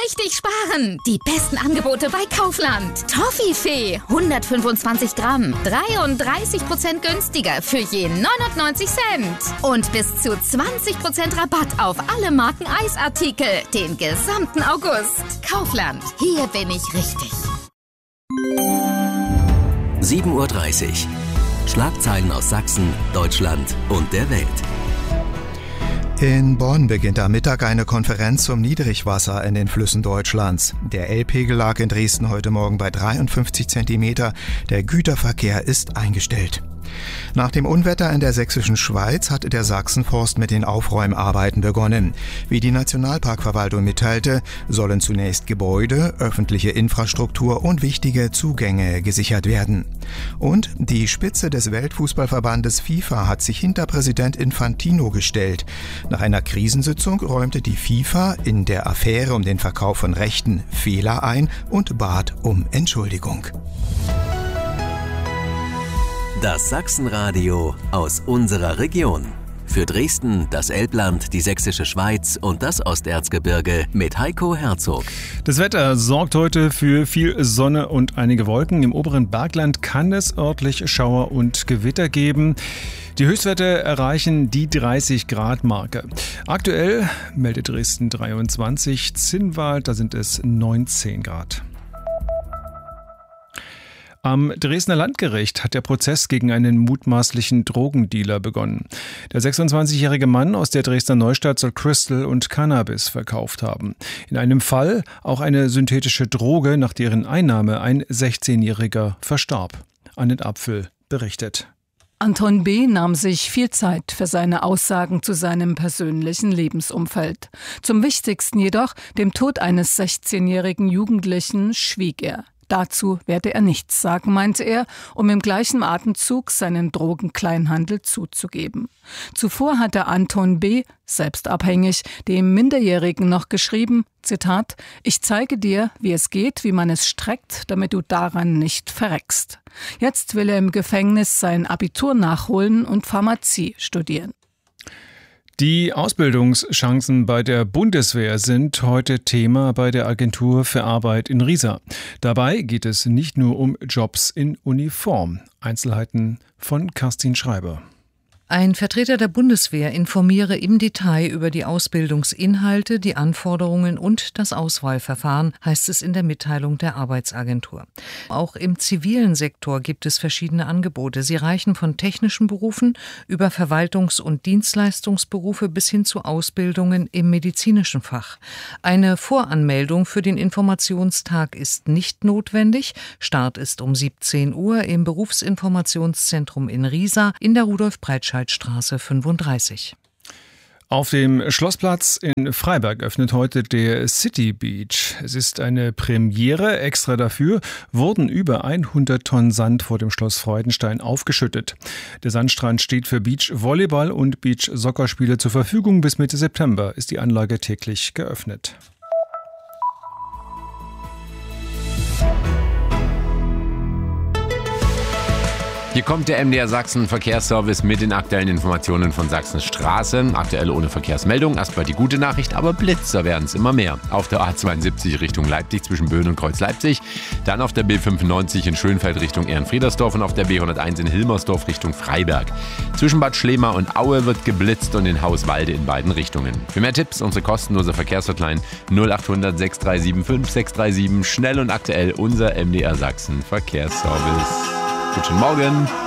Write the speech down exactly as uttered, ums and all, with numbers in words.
richtig sparen. Die besten Angebote bei Kaufland. Toffifee, hundertfünfundzwanzig Gramm, dreiunddreißig Prozent günstiger für je neunundneunzig Cent. Und bis zu zwanzig Prozent Rabatt auf alle Marken Eisartikel den gesamten August. Kaufland, hier bin ich richtig. sieben Uhr dreißig. Schlagzeilen aus Sachsen, Deutschland und der Welt. In Bonn beginnt am Mittag eine Konferenz zum Niedrigwasser in den Flüssen Deutschlands. Der Elbpegel lag in Dresden heute Morgen bei dreiundfünfzig Zentimeter. Der Güterverkehr ist eingestellt. Nach dem Unwetter in der sächsischen Schweiz hat der Sachsenforst mit den Aufräumarbeiten begonnen. Wie die Nationalparkverwaltung mitteilte, sollen zunächst Gebäude, öffentliche Infrastruktur und wichtige Zugänge gesichert werden. Und die Spitze des Weltfußballverbandes FIFA hat sich hinter Präsident Infantino gestellt. Nach einer Krisensitzung räumte die FIFA in der Affäre um den Verkauf von Rechten Fehler ein und bat um Entschuldigung. Das Sachsenradio aus unserer Region. Für Dresden, das Elbland, die sächsische Schweiz und das Osterzgebirge mit Heiko Herzog. Das Wetter sorgt heute für viel Sonne und einige Wolken. Im oberen Bergland kann es örtlich Schauer und Gewitter geben. Die Höchstwerte erreichen die dreißig Grad Marke. Aktuell meldet Dresden dreiundzwanzig, Zinnwald, da sind es neunzehn Grad. Am Dresdner Landgericht hat der Prozess gegen einen mutmaßlichen Drogendealer begonnen. Der sechsundzwanzigjährige Mann aus der Dresdner Neustadt soll Crystal und Cannabis verkauft haben. In einem Fall auch eine synthetische Droge, nach deren Einnahme ein sechzehnjähriger verstarb. Annette Apfel berichtet. Anton B. nahm sich viel Zeit für seine Aussagen zu seinem persönlichen Lebensumfeld. Zum wichtigsten jedoch, dem Tod eines sechzehnjährigen Jugendlichen, schwieg er. Dazu werde er nichts sagen, meinte er, um im gleichen Atemzug seinen Drogenkleinhandel zuzugeben. Zuvor hatte Anton B., selbst abhängig, dem Minderjährigen noch geschrieben, Zitat, ich zeige dir, wie es geht, wie man es streckt, damit du daran nicht verreckst. Jetzt will er im Gefängnis sein Abitur nachholen und Pharmazie studieren. Die Ausbildungschancen bei der Bundeswehr sind heute Thema bei der Agentur für Arbeit in Riesa. Dabei geht es nicht nur um Jobs in Uniform. Einzelheiten von Kerstin Schreiber. Ein Vertreter der Bundeswehr informiere im Detail über die Ausbildungsinhalte, die Anforderungen und das Auswahlverfahren, heißt es in der Mitteilung der Arbeitsagentur. Auch im zivilen Sektor gibt es verschiedene Angebote. Sie reichen von technischen Berufen über Verwaltungs- und Dienstleistungsberufe bis hin zu Ausbildungen im medizinischen Fach. Eine Voranmeldung für den Informationstag ist nicht notwendig. Start ist um siebzehn Uhr im Berufsinformationszentrum in Riesa in der Rudolf-Breitscheid Straße fünfunddreißig. Auf dem Schlossplatz in Freiberg öffnet heute der City Beach. Es ist eine Premiere. Extra dafür wurden über hundert Tonnen Sand vor dem Schloss Freudenstein aufgeschüttet. Der Sandstrand steht für Beach-Volleyball und Beach-Soccerspiele zur Verfügung. Bis Mitte September ist die Anlage täglich geöffnet. Hier kommt der M D R Sachsen Verkehrsservice mit den aktuellen Informationen von Sachsens Straßen. Aktuell ohne Verkehrsmeldung. Erstmal die gute Nachricht, aber Blitzer werden es immer mehr. Auf der A zweiundsiebzig Richtung Leipzig zwischen Böhn und Kreuz Leipzig. Dann auf der B fünfundneunzig in Schönfeld Richtung Ehrenfriedersdorf und auf der B hunderteins in Hilmersdorf Richtung Freiberg. Zwischen Bad Schlema und Aue wird geblitzt und in Hauswalde in beiden Richtungen. Für mehr Tipps unsere kostenlose Verkehrshotline null achthundert sechs drei sieben fünf sechs drei sieben. Schnell und aktuell unser M D R Sachsen Verkehrsservice. Guten Morgen.